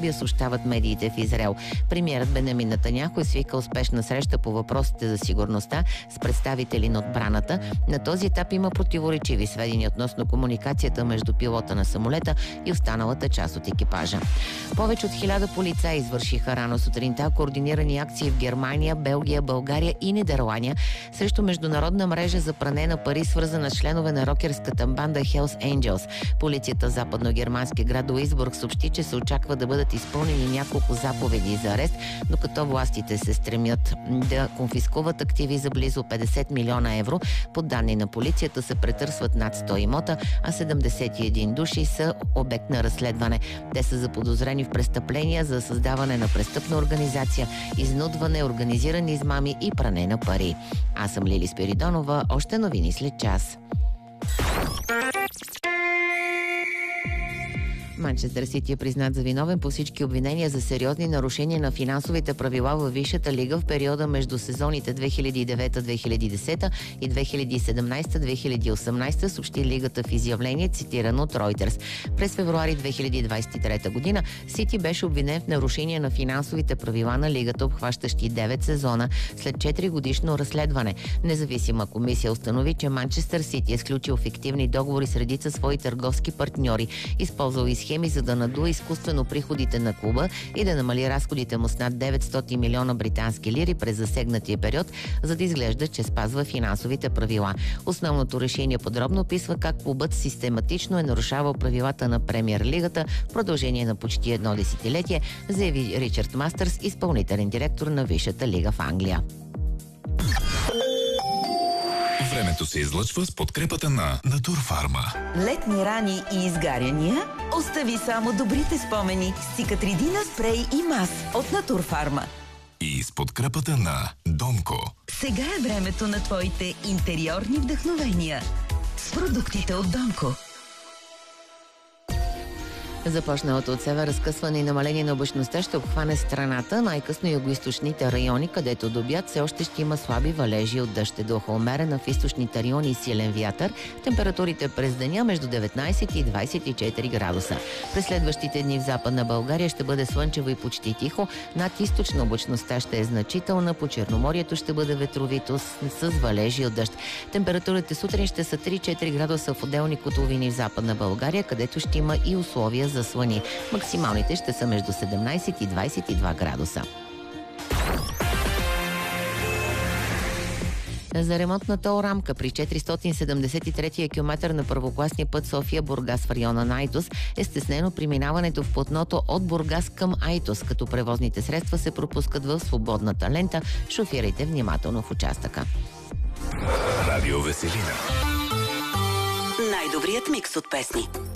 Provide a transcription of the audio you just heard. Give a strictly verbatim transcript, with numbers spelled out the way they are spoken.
Арабия, съобщават медиите в Израел. Премиерът Бенямин Нетаняху е свикал успешна среща по въпросите за сигурността с представители на отбраната. На този етап има противоречиви сведения относно комуникацията между пилота на самолета и останалата част от екипажа. Повече от хиляда полицаи извършиха рано сутринта координирани акции в Германия, Белгия, България и Нидерландия срещу международна мрежа за пране на пари, свързана с членове на рокерската банда Hells Angels. Полицията в западногермански град Дуисбург съобщи, че се очаква да бъдат изпълнени няколко заповеди за арест, докато властите се стремят да конфискуват активи за близо петдесет милиона евро. По данни на полицията се претърсват над сто имота, а седемдесет и един души са обект на разследване. Те са заподозрени в престъпления за създаване на престъпна организация, изнудване, организирани измами и пране на пари. Аз съм Лили Спиридонова. Още новини след час. Манчестър Сити е признат за виновен по всички обвинения за сериозни нарушения на финансовите правила във Висшата лига в периода между сезоните две хиляди и девета - две хиляди и десета и две хиляди и седемнадесета - две хиляди и осемнадесета, съобщи лигата в изявление, цитирано от Reuters. През февруари две хиляди двадесет и трета година Сити беше обвинен в нарушение на финансовите правила на лигата, обхващащи девет сезона, след четири годишно разследване. Независима комисия установи, че Манчестър Сити е сключил фиктивни договори с редица свои търговски партньори, използвал и схеми за да надуе изкуствено приходите на клуба и да намали разходите му с над деветстотин милиона британски лири през засегнатия период, за да изглежда, че спазва финансовите правила. Основното решение подробно описва как клубът систематично е нарушавал правилата на Премиер лигата в продължение на почти едно десетилетие, заяви Ричард Мастърс, изпълнителен директор на Висшата лига в Англия. Времето се излъчва с подкрепата на Натурфарма. Летни рани и изгаряния? Остави само добрите спомени с Цикатридина спрей и мас от Натурфарма. И с подкрепата на Домко. Сега е времето на твоите интериорни вдъхновения с продуктите от Домко. Започналото от север разкъсване и намаление на облачността ще обхване страната, най-късно югоизточните райони, където до обяд все още ще има слаби валежи от дъжд. Ще духа умерена в източните райони и силен вятър. Температурите през деня между деветнадесет и двадесет и четири градуса. През следващите дни в Западна България ще бъде слънчево и почти тихо. Над източна облачността ще е значителна. По Черноморието ще бъде ветровито с, с валежи от дъжд. Температурите сутрин ще са три-четири градуса в отделни котловини в Западна България, където ще има и условия за слъни. Максималните ще са между седемнадесет и двадесет и два градуса. За ремонт на тол рамка при четиристотин седемдесет и трети километър на първокласния път София-Бургас в района на Айтос е стеснено преминаването в платното от Бургас към Айтос, като превозните средства се пропускат в свободната лента. Шофирайте внимателно в участъка. Радио Веселина. Най-добрият микс от песни.